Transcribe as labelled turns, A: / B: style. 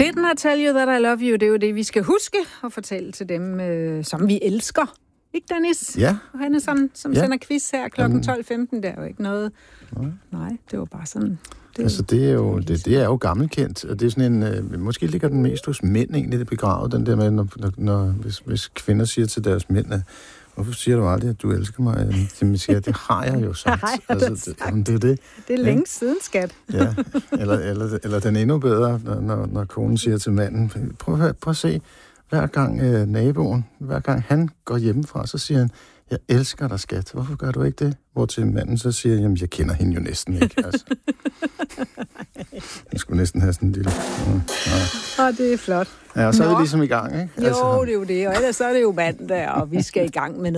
A: Didn't I tell you that I love you? Det er jo det, vi skal huske og fortælle til dem, som vi elsker. Ikke, Dennis?
B: Ja.
A: Og han er sådan, som sender quiz her kl. 12.15. Det er jo ikke noget... Nej, det var bare sådan...
B: Det er jo gammelkendt, og det er sådan en... måske ligger den mest hos mænd egentlig, det begravet, den der med, hvis kvinder siger til deres mænd, hvorfor siger du aldrig, at du elsker mig? Jamen, siger, det har jeg jo sagt. Det er det.
A: Det er længe siden, skat.
B: Ja, eller den endnu bedre, når konen siger til manden, prøv at se, hver gang naboen, hver gang han går hjemmefra, så siger han, jeg elsker dig, skat. Hvorfor gør du ikke det? Hvortil manden så siger, jamen, jeg kender hende jo næsten ikke. Altså. Jeg skulle næsten have sådan en lille...
A: Det er flot.
B: Ja, og så er vi ligesom i gang, ikke?
A: Jo, det er jo det, og ellers så er det jo mandag, og vi skal i gang med